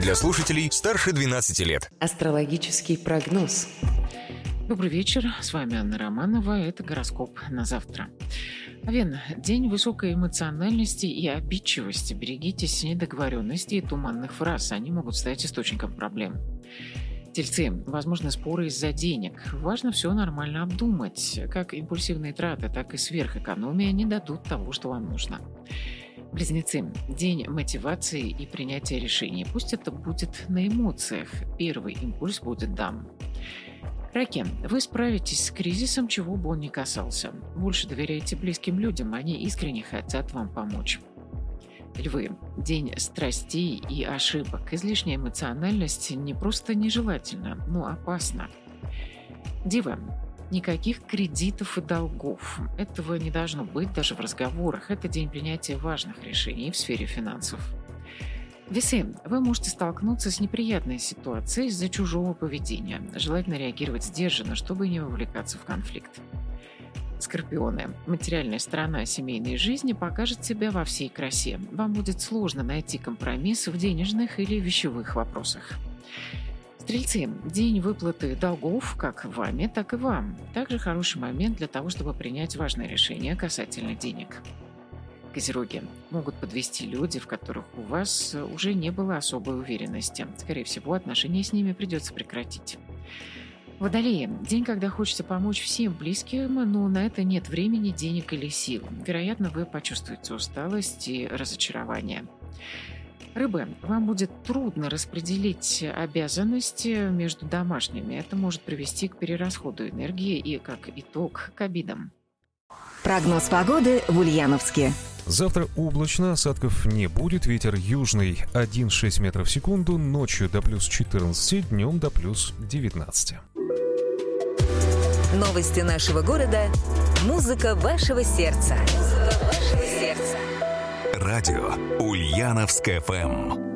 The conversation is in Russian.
для слушателей старше 12 лет. Астрологический прогноз. Добрый вечер, с вами Анна Романова, это гороскоп на завтра. Овен, день высокой эмоциональности и обидчивости. Берегитесь недоговоренностей и туманных фраз, они могут стать источником проблем. Тельцы, возможны споры из-за денег. Важно все нормально обдумать. Как импульсивные траты, так и сверхэкономия не дадут того, что вам нужно. Близнецы, день мотивации и принятия решений. Пусть это будет на эмоциях. Первый импульс будет «дам». Раки, вы справитесь с кризисом, чего бы он ни касался. Больше доверяйте близким людям, они искренне хотят вам помочь. Львы, день страстей и ошибок. Излишняя эмоциональность не просто нежелательна, но опасна. Девы, никаких кредитов и долгов. Этого не должно быть даже в разговорах. Это день принятия важных решений в сфере финансов. Весы, вы можете столкнуться с неприятной ситуацией из-за чужого поведения. Желательно реагировать сдержанно, чтобы не вовлекаться в конфликт. Скорпионы, материальная сторона семейной жизни покажет себя во всей красе. Вам будет сложно найти компромисс в денежных или вещевых вопросах. Стрельцы, день выплаты долгов как вами, так и вам. Также хороший момент для того, чтобы принять важное решение касательно денег. Козероги, могут подвести люди, в которых у вас уже не было особой уверенности. Скорее всего, отношения с ними придется прекратить. Водолеи, день, когда хочется помочь всем близким, но на это нет времени, денег или сил. Вероятно, вы почувствуете усталость и разочарование. Рыбы, вам будет трудно распределить обязанности между домашними. Это может привести к перерасходу энергии и, как итог, к обидам. Прогноз погоды в Ульяновске. Завтра облачно, осадков не будет, ветер южный 1,6 метров в секунду, ночью до плюс 14, днем до плюс 19. Новости нашего города. Музыка вашего сердца. Радио Ульяновск ФМ.